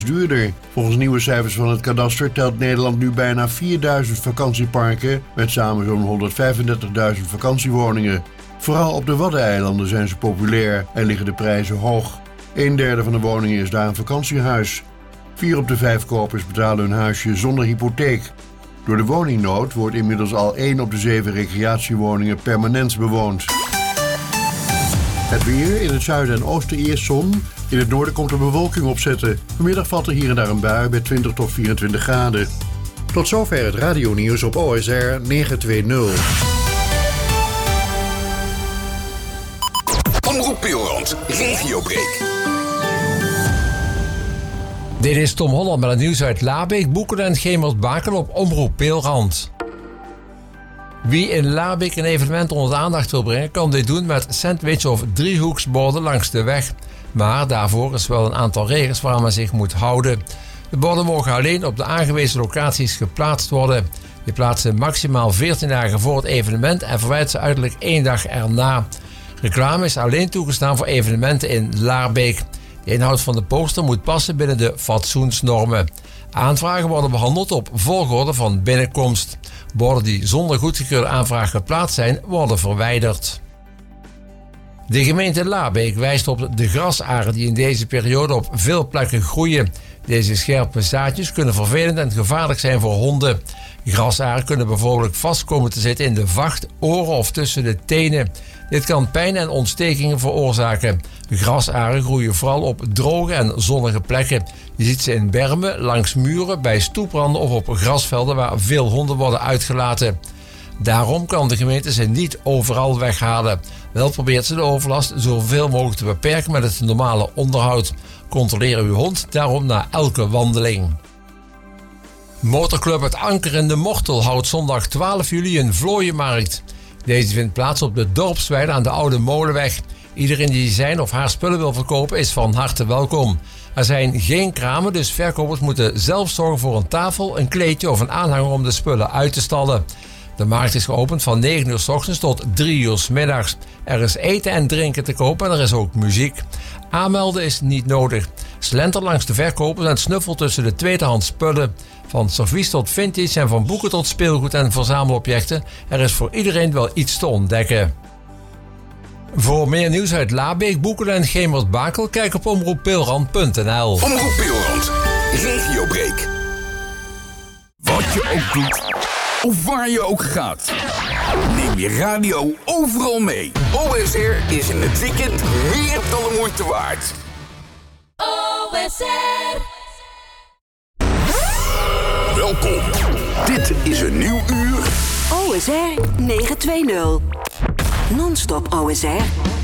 duurder. Volgens nieuwe cijfers van het kadaster telt Nederland nu bijna 4000 vakantieparken met samen zo'n 135.000 vakantiewoningen. Vooral op de Waddeneilanden zijn ze populair en liggen de prijzen hoog. 1/3 van de woningen is daar een vakantiehuis. 4 op de 5 kopers betalen hun huisje zonder hypotheek. Door de woningnood wordt inmiddels al 1 op de 7 recreatiewoningen permanent bewoond. Het weer: in het zuiden en oosten eerst zon. In het noorden komt er bewolking opzetten. Vanmiddag valt er hier en daar een bui bij 20 tot 24 graden. Tot zover het radionieuws op OSR 920. Omroep Pilrand, regiobreak. Dit is Tom Holland met het nieuws uit Laarbeek, Boekeren en Gemert-Bakel op Omroep Pilrand. Wie in Laarbeek een evenement onder de aandacht wil brengen, kan dit doen met sandwich- of driehoeksborden langs de weg. Maar daarvoor is wel een aantal regels waar men zich moet houden. De borden mogen alleen op de aangewezen locaties geplaatst worden. Je plaatst ze maximaal 14 dagen voor het evenement en verwijt ze uiterlijk 1 dag erna. Reclame is alleen toegestaan voor evenementen in Laarbeek. De inhoud van de poster moet passen binnen de fatsoensnormen. Aanvragen worden behandeld op volgorde van binnenkomst. Borden die zonder goedgekeurde aanvraag geplaatst zijn, worden verwijderd. De gemeente Laarbeek wijst op de grasaren die in deze periode op veel plekken groeien. Deze scherpe zaadjes kunnen vervelend en gevaarlijk zijn voor honden. Grasaren kunnen bijvoorbeeld vast komen te zitten in de vacht, oren of tussen de tenen. Dit kan pijn en ontstekingen veroorzaken. Grasaren groeien vooral op droge en zonnige plekken. Je ziet ze in bermen, langs muren, bij stoepranden of op grasvelden waar veel honden worden uitgelaten. Daarom kan de gemeente ze niet overal weghalen. Wel probeert ze de overlast zoveel mogelijk te beperken met het normale onderhoud. Controleer uw hond daarom na elke wandeling. Motorclub Het Anker in de Mortel houdt zondag 12 juli een vlooienmarkt. Deze vindt plaats op de dorpsweide aan de Oude Molenweg. Iedereen die zijn of haar spullen wil verkopen is van harte welkom. Er zijn geen kramen, dus verkopers moeten zelf zorgen voor een tafel, een kleedje of een aanhanger om de spullen uit te stallen. De markt is geopend van 9 uur 's ochtends tot 3 uur 's middags. Er is eten en drinken te kopen en er is ook muziek. Aanmelden is niet nodig. Slenter langs de verkopers en snuffel tussen de tweedehands spullen. Van servies tot vintage en van boeken tot speelgoed en verzamelobjecten. Er is voor iedereen wel iets te ontdekken. Voor meer nieuws uit Laarbeek, Boekeren en Gemert-Bakel, kijk op omroeppilrand.nl. Omroep Pilrand, regiobreak. Wat je ook doet, of waar je ook gaat, neem je radio overal mee. OSR is in het weekend meer dan de moeite waard. OSR. Welkom. Dit is een nieuw uur. OSR 920. Non-stop OSR.